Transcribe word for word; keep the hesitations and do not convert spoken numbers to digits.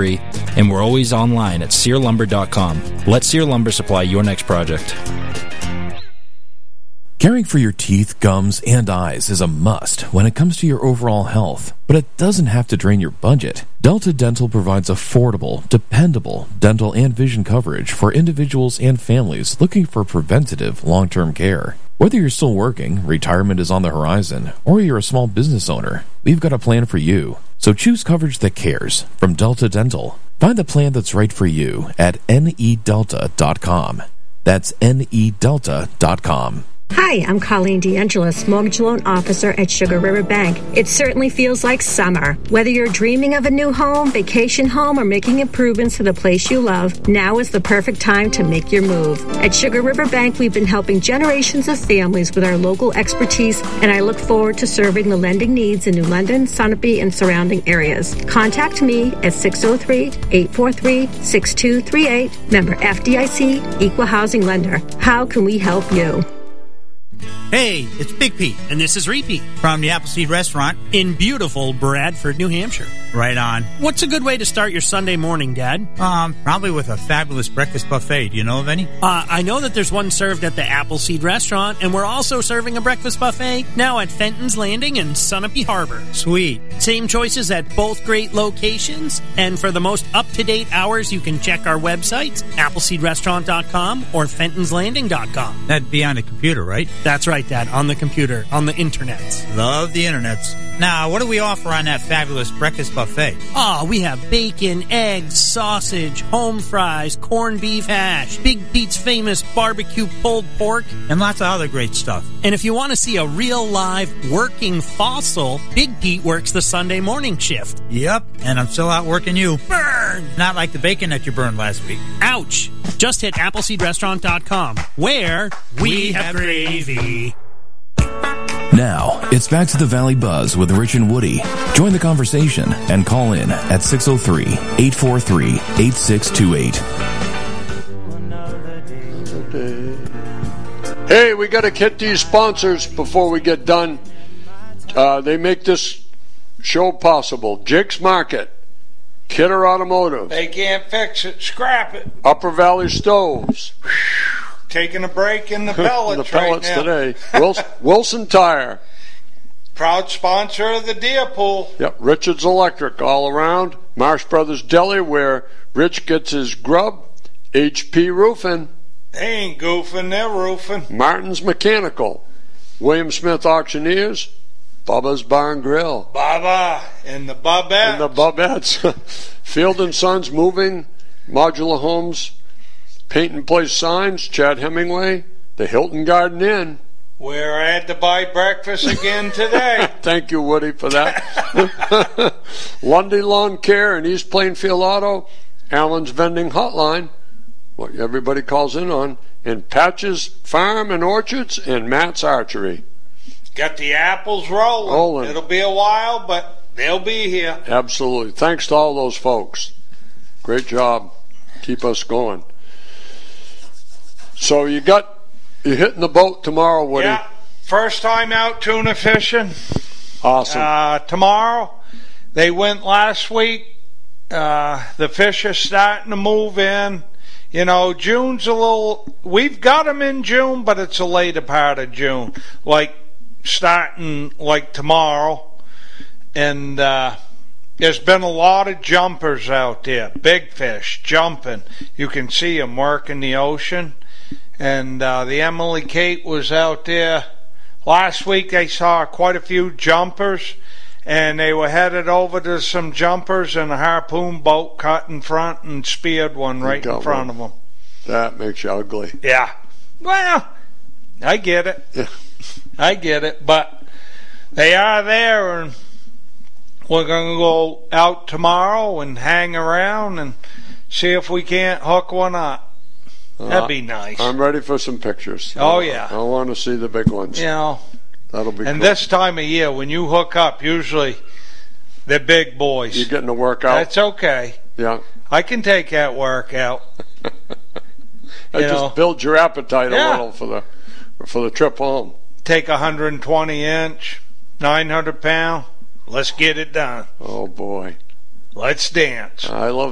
free, and we're always online at sear lumber dot com. Let Sear Lumber supply your next project. Caring for your teeth, gums, and eyes is a must when it comes to your overall health, but it doesn't have to drain your budget. Delta Dental provides affordable, dependable dental and vision coverage for individuals and families looking for preventative, long-term care. Whether you're still working, retirement is on the horizon, or you're a small business owner, we've got a plan for you. So choose coverage that cares from Delta Dental. Find the plan that's right for you at N E delta dot com. That's N E delta dot com. Hi, I'm Colleen DeAngelis, Mortgage Loan Officer at Sugar River Bank. It certainly feels like summer. Whether you're dreaming of a new home, vacation home, or making improvements to the place you love, now is the perfect time to make your move. At Sugar River Bank, we've been helping generations of families with our local expertise, and I look forward to serving the lending needs in New London, Sunapee, and surrounding areas. Contact me at six oh three, eight four three, six two three eight. Member F D I C, Equal Housing Lender. How can we help you? Hey, it's Big Pete, and this is Repeat from the Appleseed Restaurant in beautiful Bradford, New Hampshire. Right on. What's a good way to start your Sunday morning, Dad? Um, probably with a fabulous breakfast buffet. Do you know of any? Uh, I know that there's one served at the Appleseed Restaurant, and we're also serving a breakfast buffet now at Fenton's Landing in Sunapee Harbor. Sweet. Same choices at both great locations, and for the most up-to-date hours, you can check our websites, appleseed restaurant dot com or fentons landing dot com. That'd be on the computer, right? That's right, Dad, on the computer, on the internet. Love the internets. Now, what do we offer on that fabulous breakfast buffet? Oh, we have bacon, eggs, sausage, home fries, corned beef hash, Big Pete's famous barbecue pulled pork, and lots of other great stuff. And if you want to see a real live working fossil, Big Pete works the Sunday morning shift. Yep, and I'm still out working you. Burn! Not like the bacon that you burned last week. Ouch! Just hit appleseed restaurant dot com, where we, we have gravy. Now, it's back to the Valley Buzz with Rich and Woody. Join the conversation and call in at six oh three, eight four three, eight six two eight. Hey, we got to get these sponsors before we get done. Uh, they make this show possible. Jake's Market, Kidder Automotive. They can't fix it. Scrap it. Upper Valley Stoves. Taking a break in the pellets, the pellets right now. today. Wilson, Wilson Tire. Proud sponsor of the Deer Pool. Yep, Richard's Electric all around. Marsh Brothers Deli, where Rich gets his grub. H P Roofing. They ain't goofing, they're roofing. Martin's Mechanical. William Smith Auctioneers. Bubba's Bar and Grill. Bubba and the Bubettes. And the Bubettes. Field and Sons Moving. Modular Homes. Paint and Place Signs. Chad Hemingway. The Hilton Garden Inn. Where I had to buy breakfast again today. Thank you, Woody, for that. Lundy Lawn Care and East Plainfield Auto. Allen's Vending Hotline, what everybody calls in on. And Patches Farm and Orchards and Matt's Archery. Got the apples rolling. rolling. It'll be a while, but they'll be here. Absolutely. Thanks to all those folks. Great job. Keep us going. So you got, you're hitting the boat tomorrow, Woody. Yeah. First time out tuna fishing. Awesome. Uh, tomorrow. They went last week. Uh, the fish are starting to move in. You know, June's a little, we've got them in June, but it's a later part of June. Like, starting like tomorrow. And uh, there's been a lot of jumpers out there. Big fish jumping. You can see them working the ocean. And uh, the Emily Kate was out there. Last week they saw quite a few jumpers. And they were headed over to some jumpers, and a harpoon boat cut in front and speared one right in front of them. That makes you ugly. Yeah. Well, I get it. Yeah. I get it. But they are there, and we're going to go out tomorrow and hang around and see if we can't hook one up. That'd be nice. I'm ready for some pictures. Oh, yeah. I want to see the big ones. You know. That'll be and cool. This time of year, when you hook up, usually they're big boys. You're getting a workout? That's okay. Yeah. I can take that workout. That just know. builds your appetite yeah. a little for the for the trip home. Take a one hundred twenty inch, nine hundred pound. Let's get it done. Oh, boy. Let's dance. I love